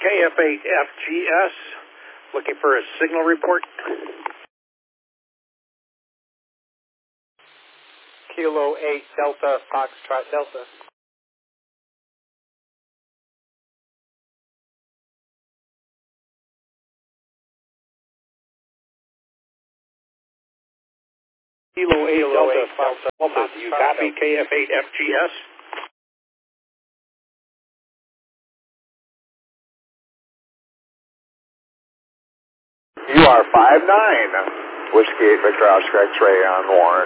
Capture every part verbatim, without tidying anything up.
K F eight F G S, looking for a signal report. Kilo eight Delta Foxtrot Delta. Kilo eight Kilo Delta eight Delta Foxtrot. Do you copy K F eight F G S? You are five nine, Whiskey eight Victor Oscar X-ray on Warren.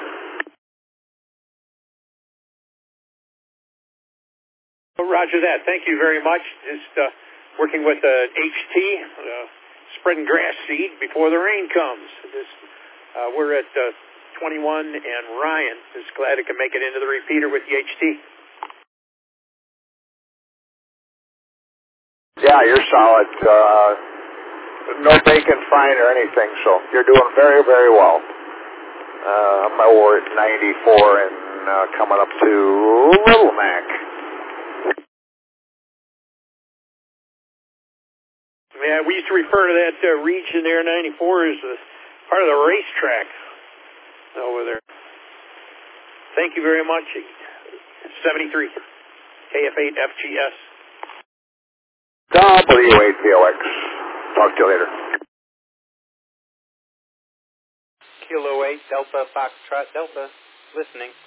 Roger that. Thank you very much. Just uh, working with uh, H T, uh, spreading grass seed before the rain comes. This, uh, we're at uh, twenty-one, and Ryan is glad he can make it into the repeater with the H T. Yeah, you're solid. Uh, no bacon fine or anything, so you're doing very, very well. Uh, I'm over at ninety-four and uh, coming up to Little Mac. Yeah, we used to refer to that uh, region there, ninety-four, as a part of the racetrack over there. Thank you very much. seventy-three, K F eight F G S. W eight P O X. Talk to you later. Kilo eight Delta Foxtrot Delta. Listening.